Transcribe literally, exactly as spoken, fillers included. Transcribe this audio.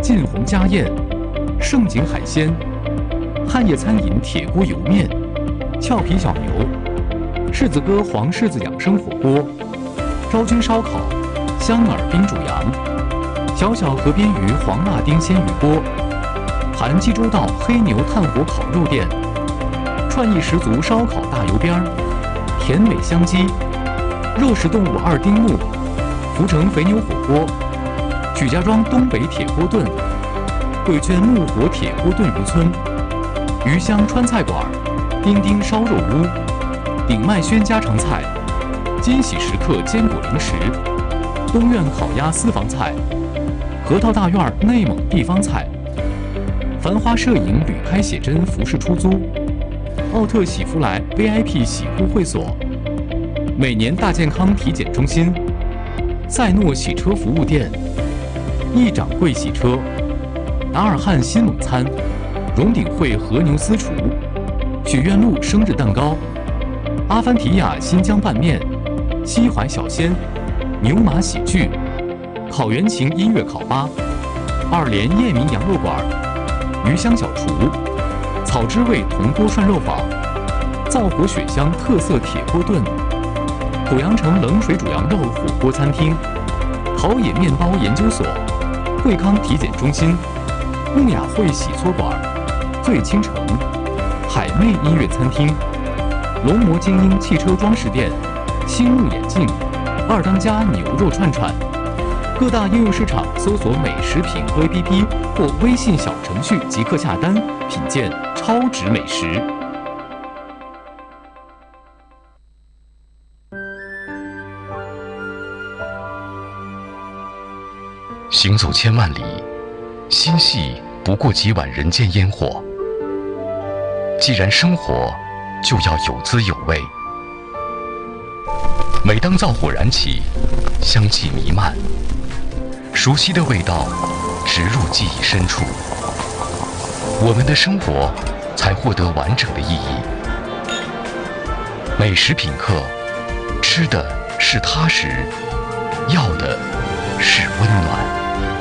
晋红家宴、盛景海鲜、汉业餐饮铁锅油面、俏皮小牛、柿子哥黄柿子养生火锅、昭君烧烤、香饵冰煮羊、小小河边鱼黄辣丁鲜鱼锅、含济州道黑牛炭火烤肉店、创意十足烧烤大油边儿、甜美香鸡、肉食动物二丁目、福成肥牛火锅、曲家庄东北铁锅炖、贵圈木火铁锅炖渔村、鱼香川菜馆、丁丁烧肉屋、鼎麦轩家常菜、金喜时刻坚果零食、东苑烤鸭私房菜、核桃大院内蒙地方菜、繁花摄影旅拍写真服饰出租、奥特喜福来 V I P 洗护会所、每年大健康体检中心、赛诺洗车服务店、易掌柜洗车、达尔汉新蒙餐、荣鼎汇和牛私厨、许愿路生日蛋糕、阿凡提亚新疆拌面、西淮小鲜、牛马喜剧、烤原琴音乐烤吧、二连叶明羊肉馆、鱼香小厨、草之味铜锅涮肉坊、灶火雪香特色铁锅炖、九阳城冷水煮羊肉火锅餐厅、陶冶面包研究所、惠康体检中心、木雅会洗搓馆、醉倾城、海魅音乐餐厅、龙魔精英汽车装饰店、星目眼镜、二当家牛肉串串。各大应用市场搜索美食品 A P P 或微信小程序即刻下单，品鉴超值美食。 行走千万里，心系不过几碗人间烟火。既然生活，就要有滋有味。每当灶火燃起，香气弥漫，熟悉的味道植入记忆深处，我们的生活才获得完整的意义。美食品客，吃的是踏实，要的是温暖。